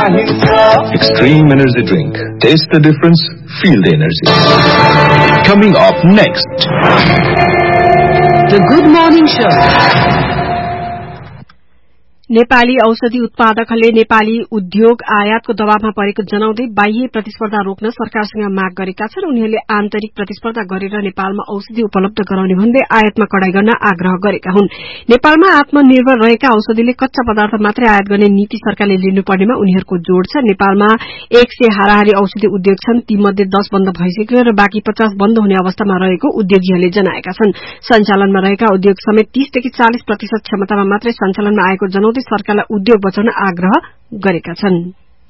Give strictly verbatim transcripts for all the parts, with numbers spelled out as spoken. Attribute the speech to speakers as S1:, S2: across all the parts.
S1: Extreme energy drink. Taste the difference, feel the energy. Coming up next.
S2: The Good Morning Show.
S3: Nepali औषधि उत्पादकहरूले नेपाली उद्योग आयातको दबावमा परेको जनाउँदै बाह्य प्रतिस्पर्धा रोक्न सरकारसँग माग गरेका छन्। उनीहरूले आन्तरिक प्रतिस्पर्धा गरेर नेपालमा औषधि उपलब्ध गराउने भन्दै आयातमा कडाई गर्न आग्रह गरेका हुन्। नेपालमा आत्मनिर्भर रहेका औषधिले कच्चा पदार्थ मात्रै आयात गर्ने नीति सरकारले लिनुपर्नेमा उनीहरूको जोड़ छ। नेपालमा एक सय हाराहारी औषधि उद्योग छन्, तीमध्ये दश बन्द भइसक्यो र बाँकी पचास बन्द हुने अवस्थामा रहेको उद्योगीहरूले जनाएका छन्। सञ्चालनमा रहेका उद्योग समेत तीसदेखि चालीस प्रतिशत क्षमतामा मात्रै सञ्चालनमा आएको जनाउँदै सरकारलाई उद्योग बचाउन आग्रह गरेका छन्।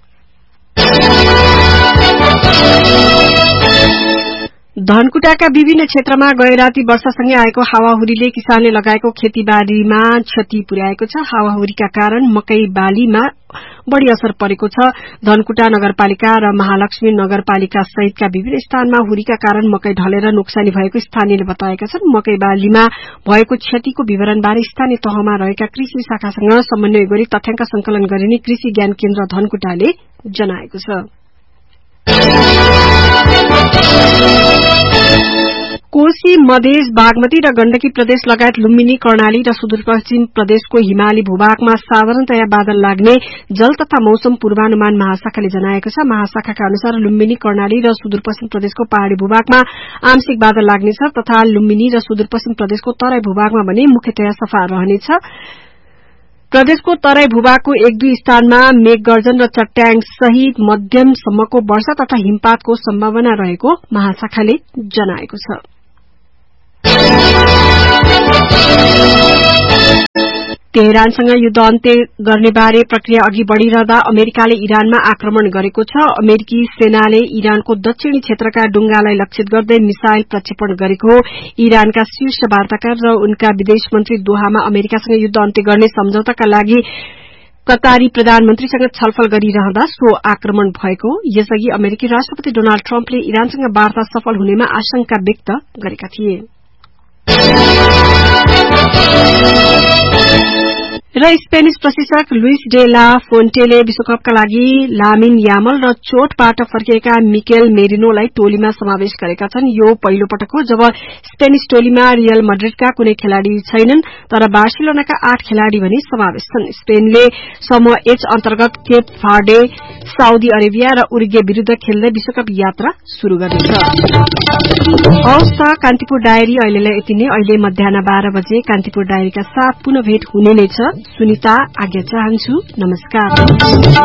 S3: धनकुटाका विभिन्न क्षेत्रमा गएराती वर्षासँगै आएको हावाहुरीले किसानले लगाएको खेतीबारीमा क्षति पुर्याएको छ। हावाहुरीका कारण मकै बालीमा बढ़ी असर परेको छ। धनकुटा नगरपालिका र महालक्ष्मी नगरपालिका सहितका विभिन्न स्थानमा हुरीका कारण मकै ढलेर नोक्सानी भएको स्थानीयले बताएका छन्। मकै बालीमा भएको क्षतिको विवरणबारे स्थानीय तहमा रहेका कृषि शाखासँग समन्वय गरी तथ्याङ्क संकलन गरिने कृषि ज्ञान केन्द्र धनकुटाले जनाएको छ। कोशी, मधेस, बागमती र गण्डकी प्रदेश लगायत लुम्बिनी, कर्णाली र सुदूरपश्चिम प्रदेशको हिमाली भूभागमा साधारणतया बादल लाग्ने जल तथा मौसम पूर्वानुमान महाशाखाले जनाएको छ। महाशाखाका अनुसार लुम्बिनी, कर्णाली र सुदूरपश्चिम प्रदेशको पहाड़ी भूभागमा आंशिक बादल लाग्नेछ तथा लुम्बिनी र सुदूरपश्चिम प्रदेशको तराई भूभागमा भने मुख्यतया सफा रहनेछ। प्रदेशको तराई भूभागको एक दुई स्थानमा मेघगर्जन र चट्याङ सहित मध्यमसम्मको वर्षा तथा हिमपातको सम्भावना रहेको महाशाखाले जनाएको छ। तेहरानसँग युद्ध अन्त्य गर्ने बारे प्रक्रिया अघि बढ़िरहँदा अमेरिकाले इरानमा आक्रमण गरेको छ। अमेरिकी सेनाले इरानको दक्षिणी क्षेत्रका डुंगालाई लक्षित गर्दै मिसाइल प्रक्षेपण गरेको हो। इरानका शीर्ष वार्ताकार र उनका विदेश मन्त्री दोहामा अमेरिकासँग युद्ध अन्त्य गर्ने सम्झौताका लागि कतारी प्रधानमन्त्रीसँग छलफल गरिरहँदा सो आक्रमण भएको हो। यसअघि अमेरिकी राष्ट्रपति डोनाल्ड ट्रम्पले इरानसँग वार्ता सफल हुनेमा आशंका व्यक्त गरेका थिए। र स्पेनिश प्रशिक्षक लुइस डे ला फोन्टेले विश्वकपका लागि लामिन यामल र चोटबाट फर्किएका मिकेल मेरिनोलाई टोलीमा समावेश गरेका छन्। यो पहिलो पटक हो जब स्पेनिश टोलीमा रियल मड्रिडका कुनै खेलाड़ी छैनन्, तर बार्सिलोनाका आठ खेलाड़ी भने समावेश छन्। स्पेनले समूह एच अन्तर्गत केप भार्डे, साउदी अरेबिया र उरुग्वे विरूद्ध खेल्दै विश्वकप यात्रा शुरू गर्नेछ। हवस् त कान्तिपुर डायरी अहिलेलाई यति नै। अहिले मध्याह बाह्र बजे कान्तिपुर डायरीका साथ पुनः भेट हुने नै छ। सुनिता आज्ञा चाहन्छु। नमस्कार।